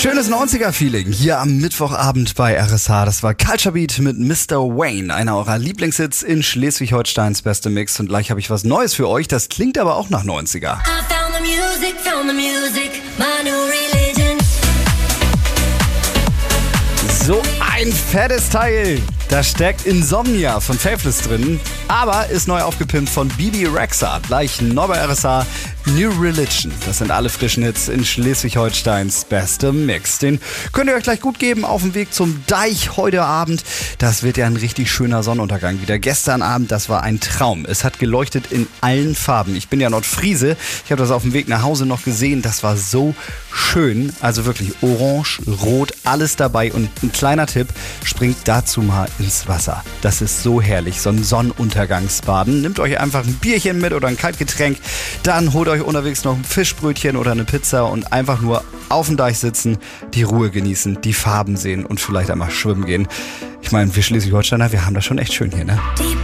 Schönes 90er-Feeling hier am Mittwochabend bei RSH. Das war Culture Beat mit Mr. Wayne, einer eurer Lieblingshits in Schleswig-Holsteins beste Mix. Und gleich habe ich was Neues für euch, das klingt aber auch nach 90er. So ein fettes Teil. Da steckt Insomnia von Faithless drin, aber ist neu aufgepimpt von Bibi Rexha. Gleich neu bei RSH, New Religion. Das sind alle frischen Hits in Schleswig-Holsteins beste Mix. Den könnt ihr euch gleich gut geben auf dem Weg zum Deich heute Abend. Das wird ja ein richtig schöner Sonnenuntergang wieder. Gestern Abend, das war ein Traum. Es hat geleuchtet in allen Farben. Ich bin ja Nordfriese. Ich habe das auf dem Weg nach Hause noch gesehen. Das war so schön. Also wirklich orange, rot, alles dabei. Und ein kleiner Tipp, springt dazu mal ins Wasser. Das ist so herrlich, so ein Sonnenuntergangsbaden. Nehmt euch einfach ein Bierchen mit oder ein Kaltgetränk, dann holt euch unterwegs noch ein Fischbrötchen oder eine Pizza und einfach nur auf dem Deich sitzen, die Ruhe genießen, die Farben sehen und vielleicht einmal schwimmen gehen. Ich meine, wir Schleswig-Holsteiner, wir haben das schon echt schön hier, ne?